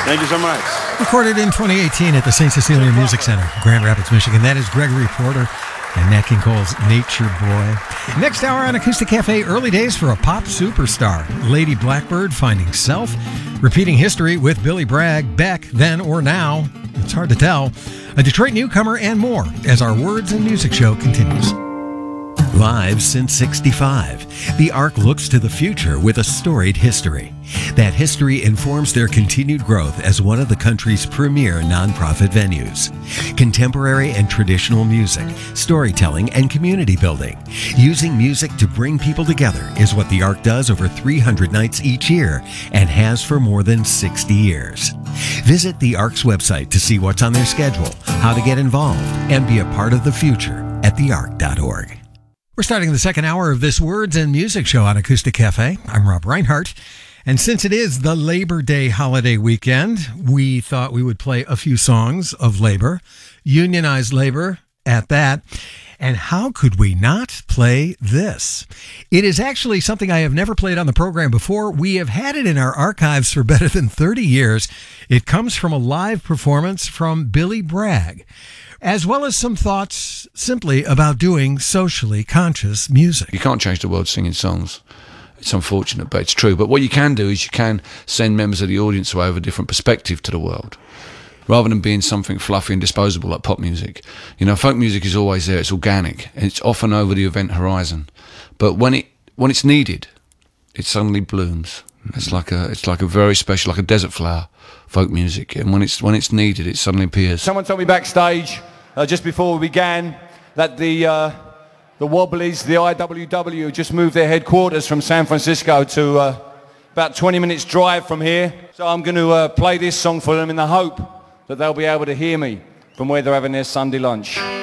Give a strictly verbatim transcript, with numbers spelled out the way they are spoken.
Thank you so much. Recorded in twenty eighteen at the Saint Cecilia Music Center, Grand Rapids, Michigan. That is Gregory Porter and Nat King Cole's Nature Boy. Next hour on Acoustic Cafe, early days for a pop superstar. Lady Blackbird finding self. Repeating history with Billy Bragg, Beck, then or now. It's hard to tell. A Detroit newcomer and more as our Words and Music show continues. Live since sixty-five, the Ark looks to the future with a storied history. That history informs their continued growth as one of the country's premier nonprofit venues. Contemporary and traditional music, storytelling, and community building. Using music to bring people together is what the Ark does over three hundred nights each year and has for more than sixty years. Visit the Ark's website to see what's on their schedule, how to get involved, and be a part of the future at the ark dot org. We're starting the second hour of this Words and Music show on Acoustic Cafe. I'm Rob Reinhardt. And since it is the Labor Day holiday weekend, we thought we would play a few songs of labor, unionized labor at that. And how could we not play this? It is actually something I have never played on the program before. We have had it in our archives for better than thirty years. It comes from a live performance from Billy Bragg, as well as some thoughts simply about doing socially conscious music. You can't change the world singing songs. It's unfortunate, but it's true. But what you can do is you can send members of the audience away with a different perspective to the world, rather than being something fluffy and disposable like pop music. You know, folk music is always there. It's organic, and it's often over the event horizon. But when it when it's needed, it suddenly blooms. It's like a it's like a very special, like a desert flower, folk music. And when it's when it's needed, it suddenly appears. Someone told me backstage uh, just before we began that the uh, the Wobblies, the I W W, just moved their headquarters from San Francisco to uh, about twenty minutes drive from here. So I'm going to uh, play this song for them in the hope that they'll be able to hear me from where they're having their Sunday lunch.